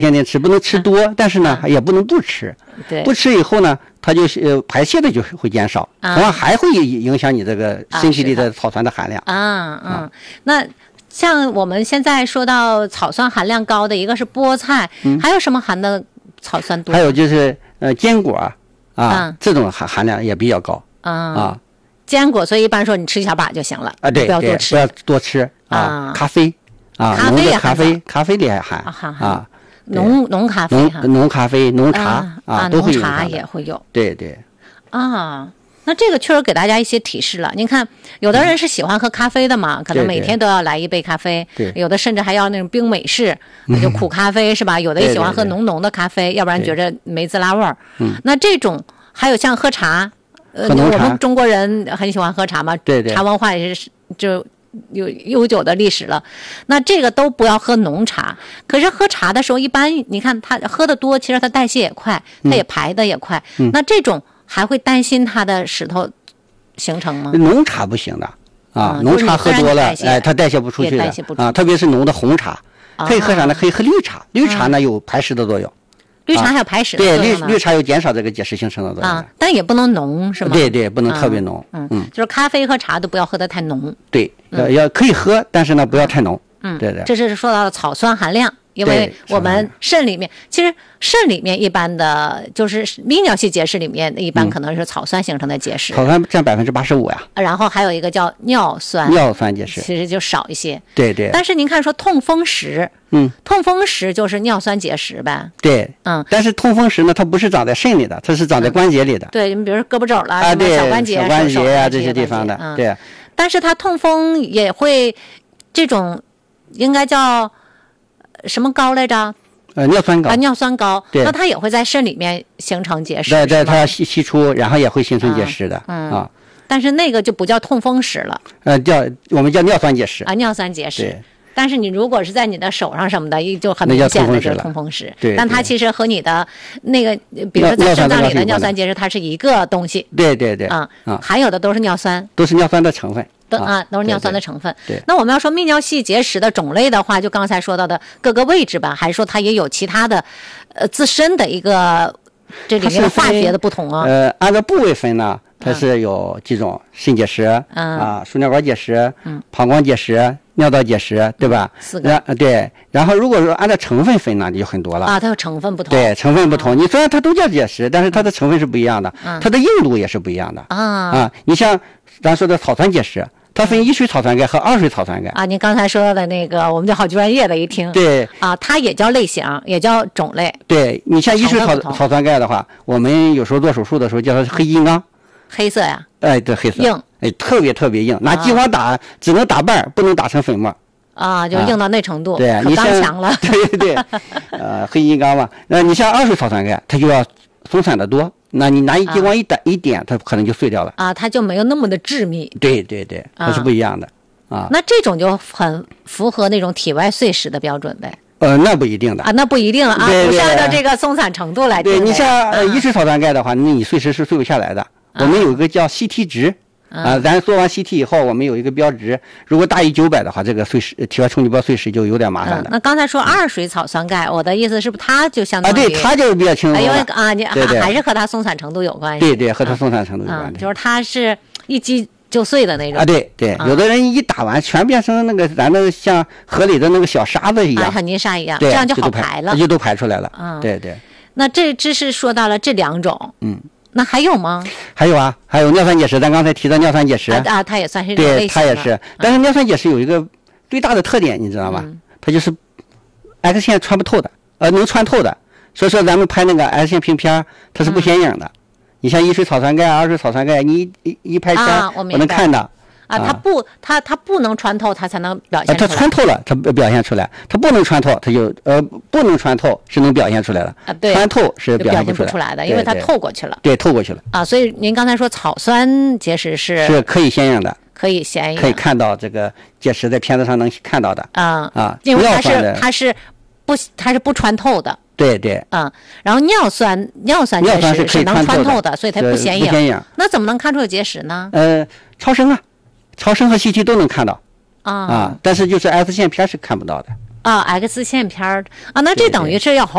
天天吃，不能吃多，但是呢也不能不吃。 对， 不吃以后呢，它就排泄的就会减少，同样还会影响你这个身体里的草酸的含量。 那像我们现在说到草酸含量高的，一个是菠菜，还有什么含的草酸多？ 还有就是坚果这种含量也比较高坚果，所以一般说你吃一小把就行了对， 不要多吃， 不要多吃咖啡咖啡也含咖啡里还含浓咖啡浓咖啡浓茶都会有， 浓茶也会有。 对对那这个确实给大家一些提示了。您看，有的人是喜欢喝咖啡的嘛，可能每天都要来一杯咖啡，有的甚至还要那种冰美式，就苦咖啡是吧？有的也喜欢喝浓的咖啡，要不然觉着没滋拉味儿。那这种还有像喝茶，我们中国人很喜欢喝茶嘛，茶文化也是就有悠久的历史了。那这个都不要喝浓茶。可是喝茶的时候，一般你看他喝的多，其实他代谢也快，他也排的也快。那这种还会担心他的石头形成吗？ 浓茶不行的浓茶喝多了，它代谢不出去的特别是浓的红茶，可以喝啥呢？可以喝绿茶，绿茶呢有排石的作用。 绿茶还有排石的作用呢？ 对，绿茶有减少这个结石形成的作用但也不能浓是吗？ 对，不能特别浓。 就是咖啡和茶都不要喝得太浓。 对，要可以喝，但是呢不要太浓。对。 这是说到了草酸含量。因为我们肾里面，其实肾里面一般的就是泌尿系结石里面一般可能是草酸形成的结石， 草酸占85%呀。 然后还有一个叫尿酸结石， 其实就少一些。 对。 但是您看说痛风石，痛风石就是尿酸结石呗。 对，但是痛风石呢，它不是长在肾里的，它是长在关节里的。 对，你比如说胳膊肘了， 什么小关节这些地方的。对。 但是它痛风也会这种应该叫什么高来着？ 尿酸高尿酸高， 对， 那它也会在肾里面形成结石。 对，它析出，然后也会形成结石的但是那个就不叫痛风石了， 我们叫尿酸结石尿酸结石。 对。 但是你如果是在你的手上什么的，就很明显的就是痛风石。 对。 但它其实和你的那个，比如说在肾脏里的尿酸结石，它是一个东西。 对。 含有的都是尿酸， 都是尿酸的成分。 都是尿酸的成分。 对。 那我们要说泌尿系结石的种类的话，就刚才说到的各个位置吧，还是说它也有其他的自身的一个这里面的化学的不同啊？ 按照部位分呢，它是有几种：肾结石输尿管结石、膀胱结石、尿道结石，对吧 ？4个。 对。然后如果说按照成分分呢，就很多了它有成分不同。 对，成分不同。你虽然它都叫结石，但是它的成分是不一样的，它的硬度也是不一样的你像咱说的草酸结石。它分1水草酸钙和2水草酸钙您刚才说到的那个，我们就好专业的一听。 对它也叫类型，也叫种类。 对，你像1水草酸钙的话，我们有时候做手术的时候叫它黑金刚， 黑色呀。 对，黑色硬， 特别硬，拿激光打只能打瓣，不能打成粉末就硬到那程度。 对， 很刚强了。 对，黑金刚嘛。那你像2水草酸钙，它就要松散的多。那你拿激光一点，它可能就碎掉了它就没有那么的致密。 对，它是不一样的那这种就很符合那种体外碎石的标准呗。 那不一定的那不一定不是按照这个松散程度来定的。 对，你像1水草酸钙的话，那你碎石是碎不下来的。我们有一个叫 CT 值咱做完 CT 以后，我们有一个标值，如果大于900的话，这个碎石体外冲击波碎石就有点麻烦的。 那刚才说2水草酸钙，我的意思是不是它就相当于对，它就是比较轻松因为你还是和它松散程度有关系。 对，和它松散程度有关系。 就是它是一击就碎的那种对，有的人一打完全变成那个咱那个像河里的那个小沙子一样， 像泥沙一样，这样就好排了， 就都排出来了。对。 那这是说到了这2种。那还有吗？ 还有还有尿酸结石，咱刚才提到尿酸结石它也算是一种类型。 对，它也是。但是尿酸结石有一个最大的特点，你知道吗？它就是 X 线穿不透的，能穿透的。所以说咱们拍那个 X 线平片，它是不显影的。你像1水草酸钙、2水草酸钙，你一拍片，我能看到。 它不能穿透，它才能表现出来。 它穿透了，它表现出来；它不能穿透，它就不能穿透是能表现出来的。穿透是表现不出来的，因为它透过去了。 对，透过去了。 所以您刚才说草酸结石是可以显影的， 可以显影， 可以看到这个结石在片子上能看到的。 因为它是不穿透的。 对。 然后尿酸结石是能穿透的，所以它不显影。那怎么能看出有结石呢？ 超声和CT 都能看到但是就是 X 线片是看不到的。 啊，X 线片儿啊，那这等于是要好